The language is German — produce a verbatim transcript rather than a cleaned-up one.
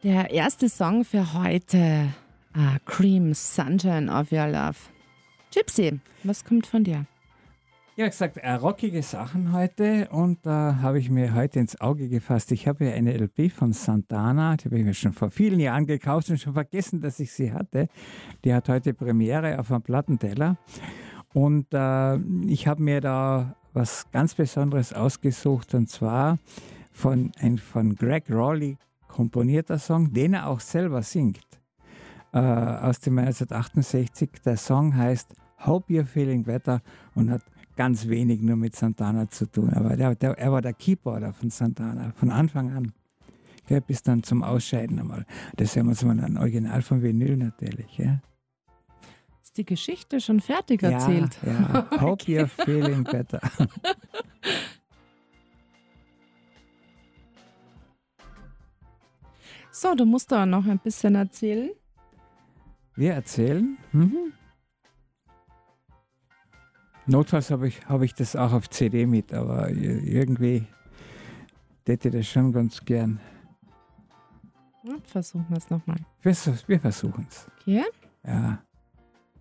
Der erste Song für heute, uh, Cream, Sunshine of Your Love. Gypsy, was kommt von dir? Ja, gesagt, äh, rockige Sachen heute und da habe ich mir heute ins Auge gefasst. Ich habe ja eine L P von Santana, die habe ich mir schon vor vielen Jahren gekauft und schon vergessen, dass ich sie hatte. Die hat heute Premiere auf einem Plattenteller und äh, ich habe mir da was ganz Besonderes ausgesucht und zwar von, ein von Greg Rowley komponierter Song, den er auch selber singt, äh, aus dem neunzehnhundertachtundsechzig. Der Song heißt Hope You're Feeling Better und hat ganz wenig nur mit Santana zu tun. Aber der, der, er war der Keyboarder von Santana von Anfang an. Ja, bis dann zum Ausscheiden einmal. Das haben wir uns mal ein Original von Vinyl natürlich. Ja. Ist die Geschichte schon fertig erzählt? Ja, ja. Okay. Hope You're Feeling Better. So, du musst da noch ein bisschen erzählen. Wir erzählen. Mhm. Notfalls habe ich, hab ich das auch auf C D mit, aber irgendwie hätte ich das schon ganz gern. Ja, versuchen wir es nochmal. Wir, wir versuchen es. Okay. Ja.